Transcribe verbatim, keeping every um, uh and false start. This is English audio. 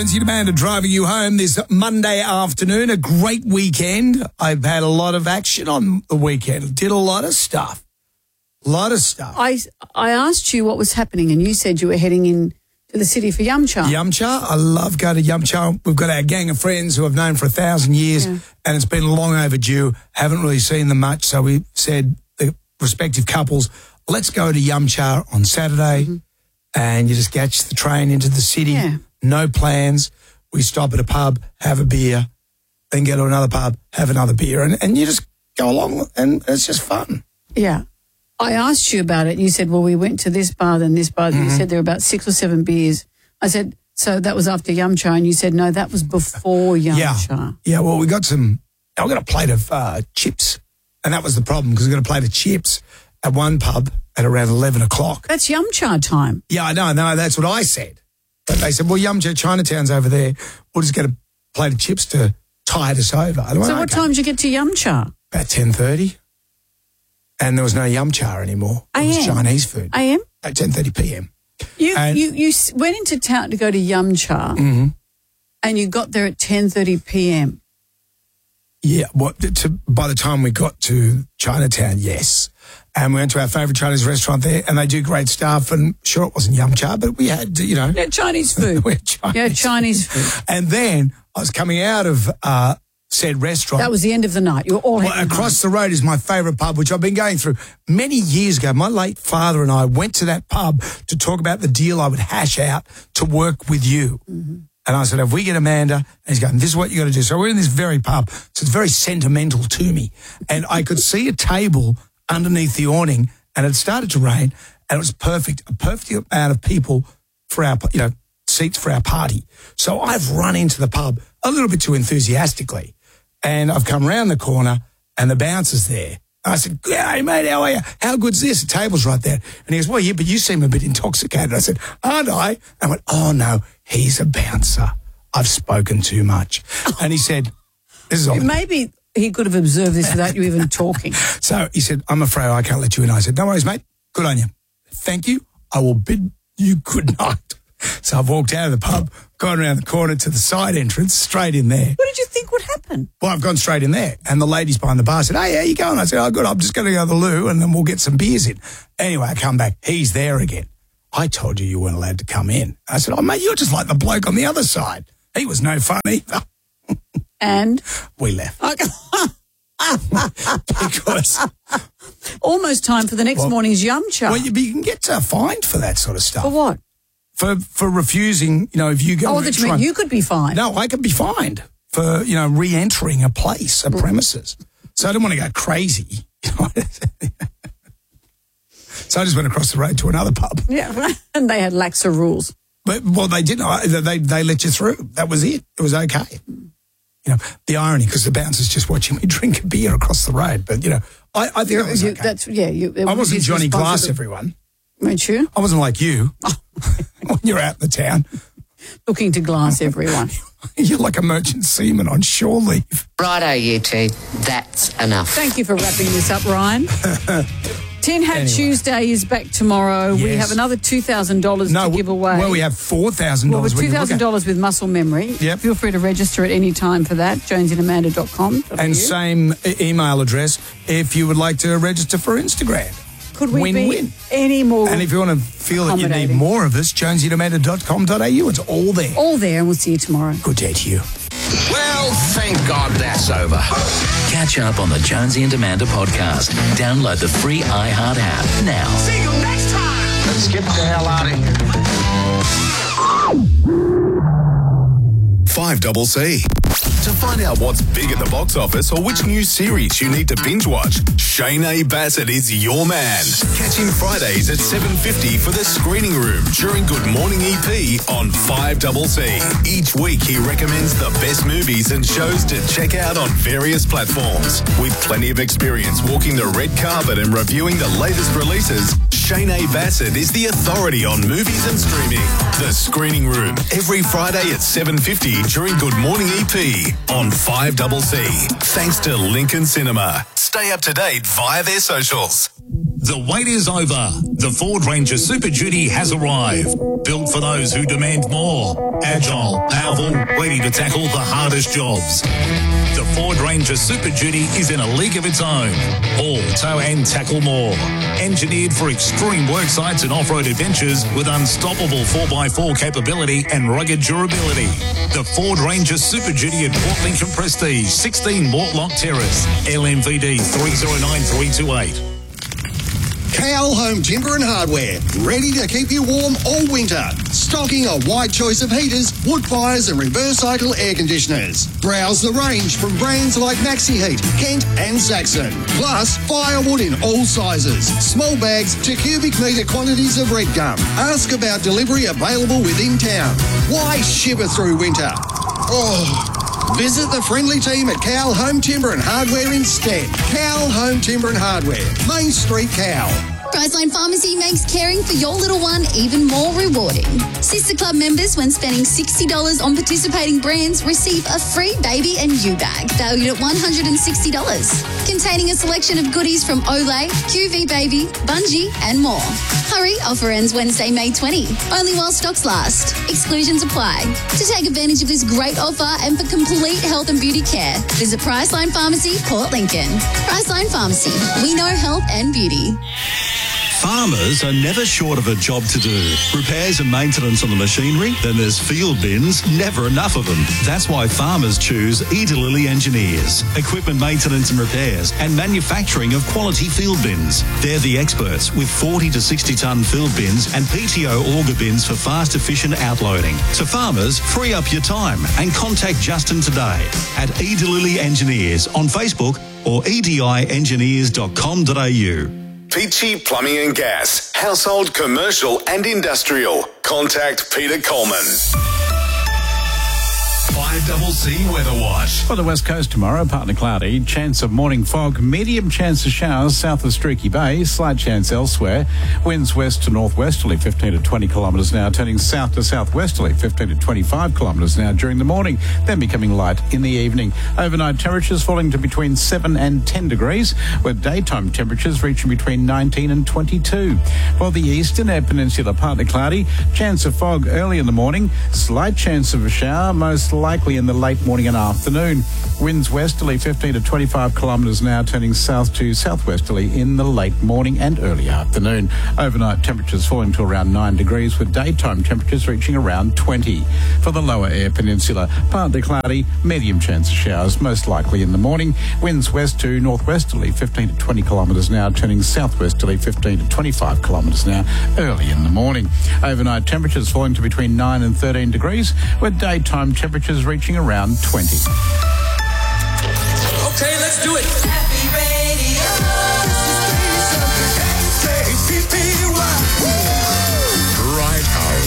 Jonesy and Amanda driving you home this Monday afternoon. A great weekend. I've had a lot of action on the weekend. Did a lot of stuff. A lot of stuff. I, I asked you what was happening and you said you were heading in to the city for Yumcha. Yumcha. I love going to Yumcha. We've got our gang of friends who I've known for a thousand years Yeah. and it's been long overdue. Haven't really seen them much. So we said, the respective couples, let's go to Yumcha on Saturday mm-hmm. and you just catch the train into the city. Yeah. No plans. We stop at a pub, have a beer, then go to another pub, have another beer, and, and you just go along, and it's just fun. Yeah. I asked you about it, and you said, well, we went to this bar, then this bar. Mm-hmm. You said there were about six or seven beers. I said, so that was after Yumcha, and you said, no, that was before Yumcha. Yeah, yeah well, we got some, I got a plate of uh, chips, and that was the problem, because we got a plate of chips at one pub at around eleven o'clock. That's Yumcha time. Yeah, I know, no, that's what I said. But they said, well, Yumcha, Chinatown's over there. We'll just get a plate of chips to tide us over. I went, so what okay. time did you get to Yumcha? About ten thirty. And there was no Yumcha anymore. It was Chinese food. A M? At ten thirty p.m. You, you you went into town to go to Yumcha mm-hmm. and you got there at ten thirty p.m. Yeah, well, to, by the time we got to Chinatown, yes. And we went to our favourite Chinese restaurant there, and they do great stuff. And sure, it wasn't Yumcha, but we had, you know. Yeah, Chinese food. we had Chinese, yeah, Chinese food. food. And then I was coming out of uh, said restaurant. That was the end of the night. You were all well, across home. The road is my favourite pub, which I've been going through many years ago. My late father and I went to that pub to talk about the deal I would hash out to work with you. Mm-hmm. And I said, if we get Amanda, and he's going, this is what you got to do. So we're in this very pub. So it's very sentimental to me. And I could see a table underneath the awning, and it started to rain, and it was perfect, a perfect amount of people for our, you know, seats for our party. So I've run into the pub a little bit too enthusiastically, and I've come round the corner, and the bouncer's there. I said, hey, mate, how are you? How good's this? The table's right there. And he goes, well, yeah, but you seem a bit intoxicated. I said, aren't I? I went, oh, no, he's a bouncer. I've spoken too much. And he said, this is all. Maybe he could have observed this without you even talking. So he said, I'm afraid I can't let you in. I said, no worries, mate. Good on you. Thank you. I will bid you good night. So I've walked out of the pub, gone around the corner to the side entrance, straight in there. What did you think would happen? Well, I've gone straight in there. And the ladies behind the bar said, hey, how you going? I said, oh, good. I'm just going to go to the loo and then we'll get some beers in. Anyway, I come back. He's there again. I told you you weren't allowed to come in. I said, oh, mate, you're just like the bloke on the other side. He was no fun either. And? We left. Okay. Because almost time for the next well, morning's Yumcha. Well, you, you can get uh, fined for that sort of stuff. For what? For for refusing, you know, if you go... Oh, that you mean you could be fined? No, I could be fined for, you know, re-entering a place, a mm. premises. So I didn't want to go crazy. You know? So I just went across the road to another pub. Yeah, and they had laxer rules. But, well, they didn't. They, they let you through. That was it. It was okay. You know, the irony, because the bouncer's just watching me drink a beer across the road. But, you know, I, I think You're, it was you, okay. That's, yeah, you, I wasn't Johnny Glass, everyone. Weren't you? I wasn't like you. Oh. When you're out in the town. Looking to glass everyone. You're like a merchant seaman on shore leave. Righto, you two. That's enough. Thank you for wrapping this up, Ryan. Tin Hat anyway. Tuesday is back tomorrow. Yes. We have another two thousand dollars no, to give away. Well, we have four thousand dollars. Well, with two thousand dollars with muscle memory. Yep. Feel free to register at any time for that, jonesy and amanda dot com. And same email address if you would like to register for Instagram. Could we win, be win. any more And if you want to feel that you need more of us, jonesy and amanda dot com dot a u. It's all there. All there, and we'll see you tomorrow. Good day to you. Well, thank God that's over. Catch up on the Jonesy and Amanda podcast. Download the free iHeart app now. See you next time. Let's get the hell out of here. five double C. To find out what's big at the box office or which new series you need to binge watch, Shane A. Bassett is your man. Catch him Fridays at seven fifty for The Screening Room during Good Morning E P on five double C. Each week he recommends the best movies and shows to check out on various platforms. With plenty of experience walking the red carpet and reviewing the latest releases, Shane A. Bassett is the authority on movies and streaming. The Screening Room, every Friday at seven fifty during Good Morning E P on five double C. Thanks to Lincoln Cinema. Stay up to date via their socials. The wait is over. The Ford Ranger Super Duty has arrived. Built for those who demand more. Agile, powerful, ready to tackle the hardest jobs. The Ford Ranger Super Duty is in a league of its own. Haul, tow and tackle more. Engineered for extreme work sites and off-road adventures with unstoppable four by four capability and rugged durability. The Ford Ranger Super Duty at Port Lincoln Prestige, sixteen Mortlock Terrace, L M V D three zero nine three two eight. Cal Home Timber and Hardware, ready to keep you warm all winter. Stocking a wide choice of heaters, wood fires and reverse cycle air conditioners. Browse the range from brands like Maxi Heat, Kent and Saxon. Plus, firewood in all sizes, small bags to cubic metre quantities of red gum. Ask about delivery available within town. Why shiver through winter? Oh... Visit the friendly team at Cal Home Timber and Hardware instead. Cal Home Timber and Hardware, Main Street, Cal. Priceline Pharmacy makes caring for your little one even more rewarding. Sister Club members, when spending sixty dollars on participating brands, receive a free baby and you bag valued at one hundred sixty dollars, containing a selection of goodies from Olay, Q V Baby, Bungie, and more. Hurry, offer ends Wednesday, May twentieth, only while stocks last. Exclusions apply. To take advantage of this great offer and for complete health and beauty care, visit Priceline Pharmacy, Port Lincoln. Priceline Pharmacy, we know health and beauty. Farmers are never short of a job to do. Repairs and maintenance on the machinery, then there's field bins, never enough of them. That's why farmers choose Edalili Engineers. Equipment maintenance and repairs and manufacturing of quality field bins. They're the experts with forty to sixty tonne field bins and P T O auger bins for fast, efficient outloading. So farmers, free up your time and contact Justin today at Edalili Engineers on Facebook or e d i engineers dot com dot a u. Peachy Plumbing and Gas. Household, commercial and industrial. Contact Peter Coleman. five C C Weather Watch. For the West Coast tomorrow, partly cloudy, chance of morning fog, medium chance of showers south of Streaky Bay, slight chance elsewhere. Winds west to northwesterly, fifteen to twenty kilometres an hour, turning south to southwesterly, fifteen to twenty-five kilometres an hour during the morning, then becoming light in the evening. Overnight temperatures falling to between seven and ten degrees, with daytime temperatures reaching between nineteen and twenty-two. For the eastern air peninsula, partly cloudy, chance of fog early in the morning, slight chance of a shower, most likely in the late morning and afternoon. Winds westerly, fifteen to twenty-five kilometres an hour, turning south to southwesterly in the late morning and early afternoon. Overnight temperatures falling to around nine degrees, with daytime temperatures reaching around twenty. For the lower air peninsula, partly cloudy, medium chance of showers, most likely in the morning. Winds west to northwesterly, fifteen to twenty kilometres an hour, turning southwesterly, fifteen to twenty-five kilometres an hour, early in the morning. Overnight temperatures falling to between nine and thirteen degrees, with daytime temperatures reaching around twenty. Okay, let's do it. Happy